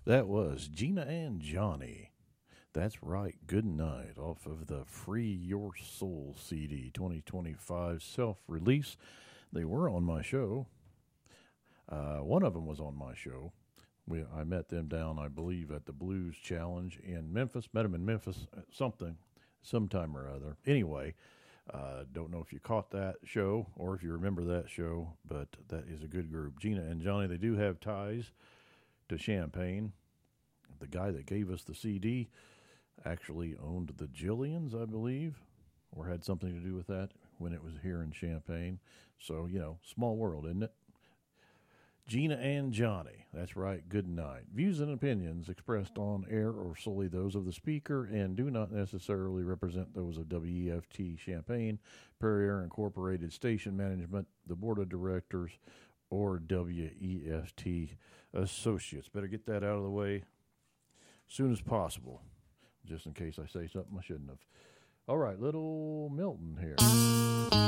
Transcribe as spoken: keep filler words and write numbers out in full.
That was Gina and Johnny. That's right. Good night off of the Free Your Soul C D twenty twenty-five self-release. They were on my show. Uh, one of them was on my show. We I met them down, I believe, at the Blues Challenge in Memphis. Met them in Memphis, something, sometime or other. Anyway, uh, don't know if you caught that show or if you remember that show, but that is a good group. Gina and Johnny, they do have ties to Champaign. The guy that gave us the C D actually owned the Jillians, I believe, or had something to do with that when it was here in Champaign. So, you know, small world, isn't it? Gina and Johnny. That's right. Good night. Views and opinions expressed on air are solely those of the speaker and do not necessarily represent those of W E F T Champaign, Prairie Air Incorporated Station Management, the Board of Directors, or W E F T Associates. Better get that out of the way as soon as possible, just in case I say something I shouldn't have. All right, little Milton here.